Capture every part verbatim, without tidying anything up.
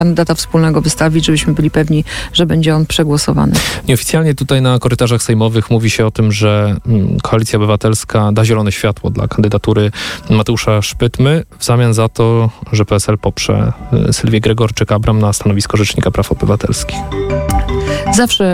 kandydata wspólnego wystawić, żebyśmy byli pewni, że będzie on przegłosowany. Nieoficjalnie tutaj na korytarzach sejmowych mówi się o tym, że Koalicja Obywatelska da zielone światło dla kandydatury Mateusza Szpytmy w zamian za to, że P S L poprze Sylwię Gregorczyk-Abram na stanowisko Rzecznika Praw Obywatelskich. Zawsze,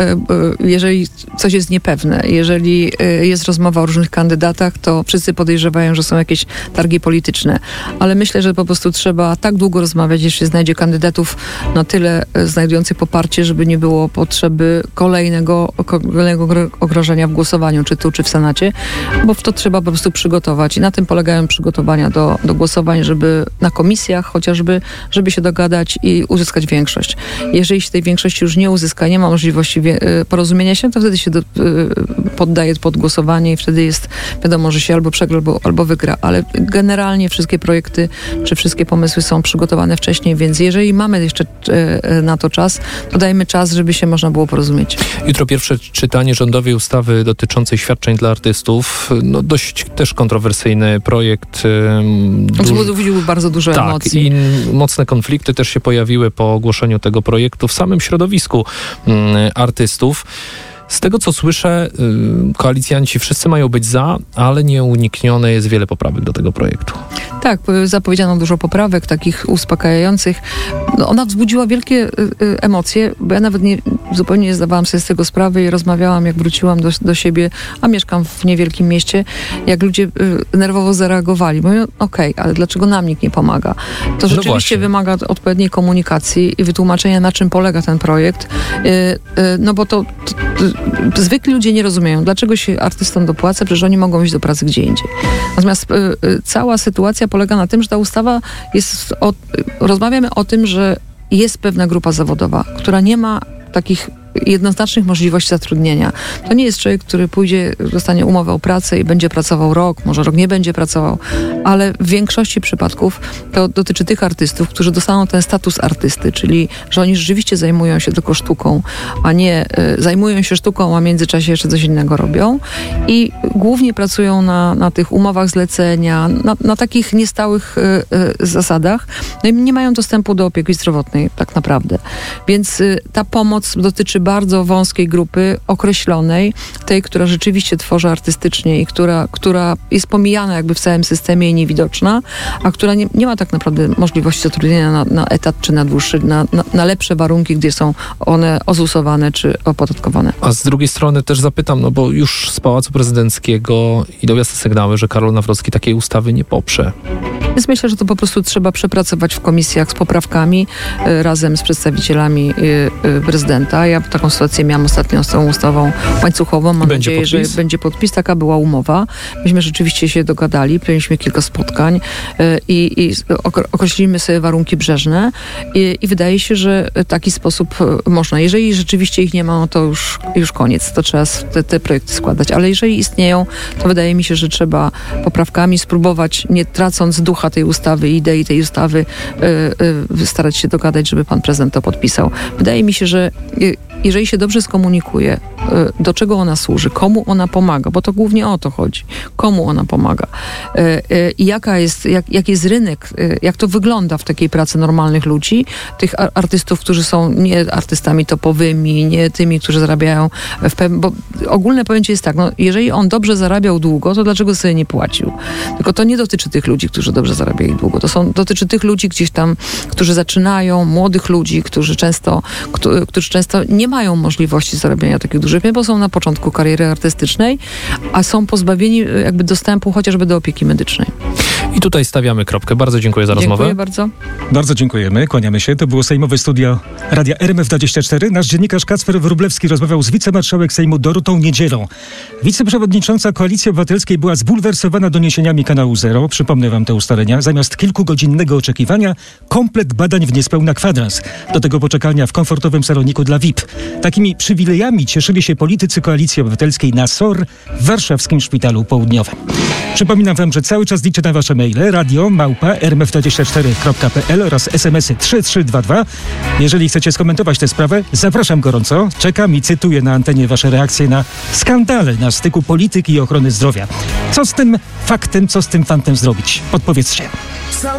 jeżeli coś jest niepewne, jeżeli jest rozmowa o różnych kandydatach, to wszyscy podejrzewają, że są jakieś targi polityczne. Ale myślę, że po prostu trzeba tak długo rozmawiać, jeśli znajdzie kandydatów na tyle znajdujących poparcie, żeby nie było potrzeby kolejnego, kolejnego ogrożenia w głosowaniu, czy tu, czy w Senacie, bo w to trzeba po prostu przygotować. I na tym polegają przygotowania do, do głosowań, żeby na komisjach chociażby, żeby się dogadać i uzyskać większość. Jeżeli się tej większości już nie uzyska, nie ma możliwości porozumienia się, to wtedy się do, poddaje pod głosowanie i wtedy jest wiadomo, że się albo przegra, albo, albo wygra. Ale generalnie wszystkie projekty, czy wszystkie pomysły są przygotowane wcześniej, więc jeżeli mamy jeszcze na to czas, to dajmy czas, żeby się można było porozumieć. Jutro pierwsze czytanie rządowej ustawy dotyczącej świadczeń dla artystów. No dość też kontrowersyjny projekt. Wzbudził bardzo dużo tak, emocji. I mocne konflikty też się pojawiły po ogłoszeniu tego projektu w samym środowisku artystów. Z tego, co słyszę, koalicjanci wszyscy mają być za, ale nieuniknione jest wiele poprawek do tego projektu. Tak, zapowiedziano dużo poprawek, takich uspokajających. No, ona wzbudziła wielkie y, y, emocje, bo ja nawet nie, zupełnie nie zdawałam sobie z tego sprawy i rozmawiałam, jak wróciłam do, do siebie, a mieszkam w niewielkim mieście, jak ludzie y, nerwowo zareagowali. Mówią, okej, okay, ale dlaczego nam nikt nie pomaga? To rzeczywiście no wymaga odpowiedniej komunikacji i wytłumaczenia, na czym polega ten projekt. Y, y, no bo to, to, to zwykli ludzie nie rozumieją, dlaczego się artystom dopłaca, przecież oni mogą iść do pracy gdzie indziej. Natomiast y, y, cała sytuacja polega na tym, że ta ustawa jest... O, rozmawiamy o tym, że jest pewna grupa zawodowa, która nie ma takich jednoznacznych możliwości zatrudnienia. To nie jest człowiek, który pójdzie, dostanie umowę o pracę i będzie pracował rok, może rok nie będzie pracował, ale w większości przypadków to dotyczy tych artystów, którzy dostaną ten status artysty, czyli że oni rzeczywiście zajmują się tylko sztuką, a nie y, zajmują się sztuką, a w międzyczasie jeszcze coś innego robią i głównie pracują na, na tych umowach zlecenia, na, na takich niestałych y, y, zasadach, no i nie mają dostępu do opieki zdrowotnej tak naprawdę. Więc y, ta pomoc dotyczy bardzo wąskiej grupy, określonej, tej, która rzeczywiście tworzy artystycznie i która, która jest pomijana jakby w całym systemie i niewidoczna, a która nie, nie ma tak naprawdę możliwości zatrudnienia na, na etat czy na dłuższy, na, na, na lepsze warunki, gdzie są one ozusowane czy opodatkowane. A z drugiej strony też zapytam, no bo już z Pałacu Prezydenckiego idą jasne sygnały, że Karol Nawrocki takiej ustawy nie poprze. Więc myślę, że to po prostu trzeba przepracować w komisjach z poprawkami y, razem z przedstawicielami y, y, prezydenta. Ja taką sytuację miałam ostatnio z tą ustawą łańcuchową. Mam będzie nadzieję, podpis? że będzie podpis. Taka była umowa. Myśmy rzeczywiście się dogadali. Mieliśmy kilka spotkań y, i, i określiliśmy sobie warunki brzeżne i, i wydaje się, że taki sposób można. Jeżeli rzeczywiście ich nie ma, no to już, już koniec. To trzeba te, te projekty składać. Ale jeżeli istnieją, to wydaje mi się, że trzeba poprawkami spróbować, nie tracąc ducha tej ustawy, idei tej ustawy, y, y, starać się dogadać, żeby pan prezydent to podpisał. Wydaje mi się, że y, jeżeli się dobrze skomunikuje, y, do czego ona służy, komu ona pomaga, bo to głównie o to chodzi, komu ona pomaga i y, y, jaka jest, jak, jaki jest rynek, y, jak to wygląda w takiej pracy normalnych ludzi, tych artystów, którzy są nie artystami topowymi, nie tymi, którzy zarabiają w pewnym, bo ogólne pojęcie jest tak, no, jeżeli on dobrze zarabiał długo, to dlaczego sobie nie płacił? Tylko to nie dotyczy tych ludzi, którzy dobrze zarabiali długo. To są, dotyczy tych ludzi gdzieś tam, którzy zaczynają, młodych ludzi, którzy często, którzy, którzy często nie mają możliwości zarabiania takich dużych pieniędzy, bo są na początku kariery artystycznej, a są pozbawieni jakby dostępu chociażby do opieki medycznej. I tutaj stawiamy kropkę. Bardzo dziękuję za dziękuję rozmowę. Dziękuję bardzo. Bardzo dziękujemy. Kłaniamy się. To było Sejmowe Studio Radia R M F dwadzieścia cztery. Nasz dziennikarz Kacper Wróblewski rozmawiał z wicemarszałek Sejmu Dorotą Niedzielą. Wiceprzewodnicząca Koalicji Obywatelskiej była zbulwersowana doniesieniami kanału Zero. Przypomnę wam te ustalenia. Zamiast kilkugodzinnego oczekiwania, komplet badań w niespełna kwadrans. Do tego poczekalnia w komfortowym saloniku dla V I P. Takimi przywilejami cieszyli się politycy Koalicji Obywatelskiej na S O R w warszawskim Szpitalu Południowym. Przypominam wam, że cały czas liczę na wasze maile radio małpa r m f dwadzieścia cztery kropka p l oraz es em esy trzy trzy dwa dwa. Jeżeli chcecie skomentować tę sprawę, zapraszam gorąco. Czekam i cytuję na antenie wasze reakcje na skandale na styku polityki i ochrony zdrowia. Co z tym faktem, co z tym fantem zrobić? Odpowiedzcie.